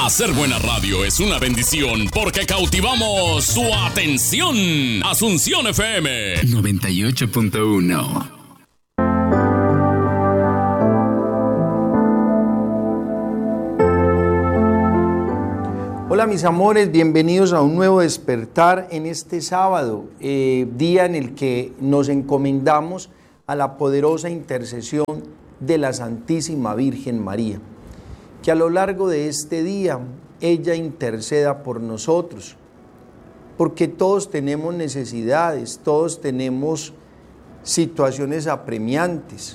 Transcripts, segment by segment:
Hacer buena radio es una bendición porque cautivamos su atención. Asunción FM 98.1. Hola mis amores, bienvenidos a un nuevo despertar en este sábado, día en el que nos encomendamos a la poderosa intercesión de la Santísima Virgen María. Que a lo largo de este día ella interceda por nosotros, porque todos tenemos necesidades, todos tenemos situaciones apremiantes,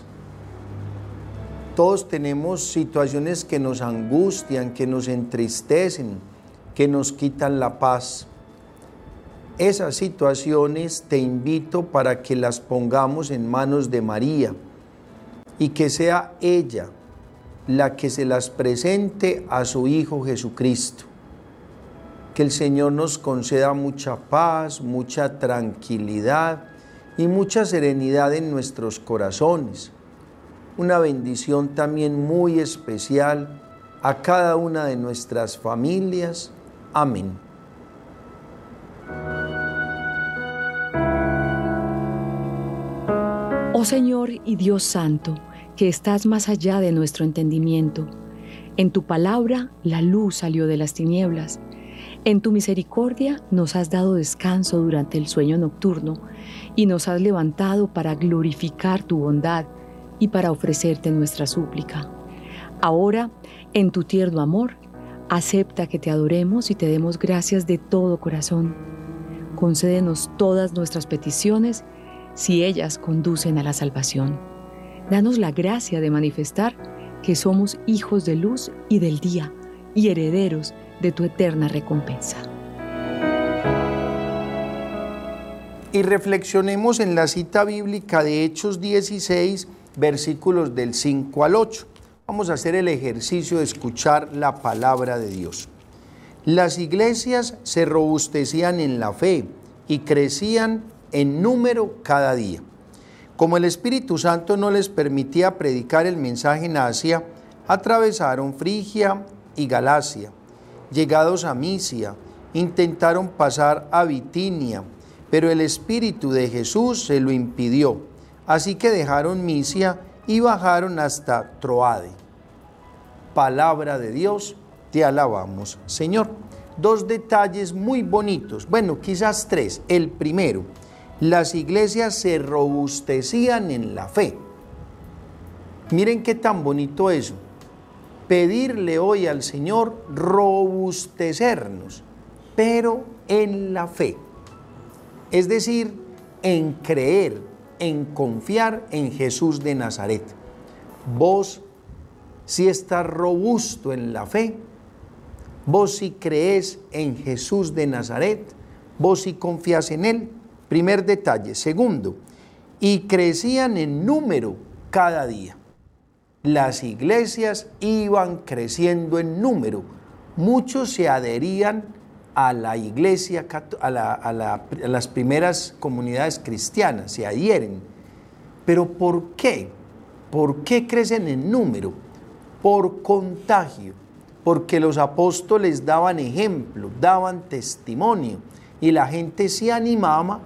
todos tenemos situaciones que nos angustian, que nos entristecen, que nos quitan la paz. Esas situaciones te invito para que las pongamos en manos de María y que sea ella la que se las presente a su Hijo Jesucristo. Que el Señor nos conceda mucha paz, mucha tranquilidad y mucha serenidad en nuestros corazones. Una bendición también muy especial a cada una de nuestras familias. Amén. Oh Señor y Dios Santo, que estás más allá de nuestro entendimiento. En tu palabra la luz salió de las tinieblas. En tu misericordia nos has dado descanso durante el sueño nocturno y nos has levantado para glorificar tu bondad y para ofrecerte nuestra súplica. Ahora, en tu tierno amor, acepta que te adoremos y te demos gracias de todo corazón. Concédenos todas nuestras peticiones si ellas conducen a la salvación. Danos la gracia de manifestar que somos hijos de luz y del día y herederos de tu eterna recompensa. Y reflexionemos en la cita bíblica de Hechos 16, versículos del 5 al 8. Vamos a hacer el ejercicio de escuchar la palabra de Dios. Las iglesias se robustecían en la fe y crecían en número cada día. Como el Espíritu Santo no les permitía predicar el mensaje en Asia, atravesaron Frigia y Galacia. Llegados a Misia, intentaron pasar a Bitinia, pero el Espíritu de Jesús se lo impidió. Así que dejaron Misia y bajaron hasta Troade. Palabra de Dios, te alabamos, Señor. Dos detalles muy bonitos, bueno, quizás tres. El primero, las iglesias se robustecían en la fe. Miren qué tan bonito eso. Pedirle hoy al Señor robustecernos, pero en la fe. Es decir, en creer, en confiar en Jesús de Nazaret. Vos si estás robusto en la fe, vos si crees en Jesús de Nazaret, vos si confías en Él. Primer detalle. Segundo, y crecían en número cada día. Las iglesias iban creciendo en número. Muchos se adherían a la iglesia, a las primeras comunidades cristianas, se adhieren. ¿Pero por qué? ¿Por qué crecen en número? Por contagio, porque los apóstoles daban ejemplo, daban testimonio. Y la gente se animaba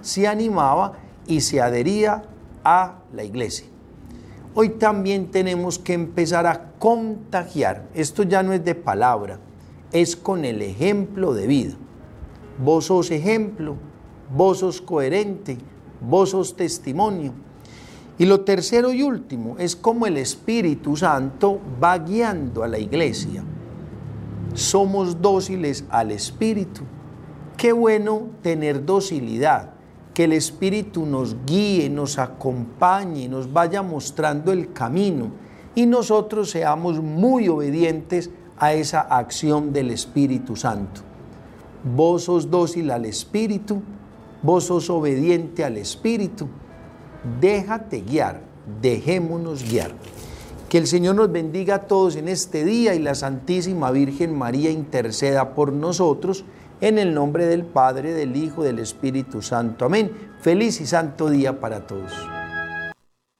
y se adhería a la iglesia. Hoy también tenemos que empezar a contagiar. Esto ya no es de palabra, es con el ejemplo de vida. Vos sos ejemplo, vos sos coherente, vos sos testimonio. Y lo tercero y último es como el Espíritu Santo va guiando a la iglesia. Somos dóciles al Espíritu. Qué bueno tener docilidad, que el Espíritu nos guíe, nos acompañe, nos vaya mostrando el camino y nosotros seamos muy obedientes a esa acción del Espíritu Santo. Vos sos dócil al Espíritu, vos sos obediente al Espíritu. Déjate guiar, dejémonos guiar. Que el Señor nos bendiga a todos en este día y la Santísima Virgen María interceda por nosotros. En el nombre del Padre, del Hijo, del Espíritu Santo. Amén. Feliz y santo día para todos.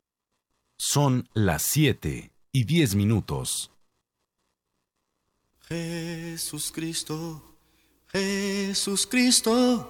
Son las 7:10. Jesús Cristo, Jesús Cristo,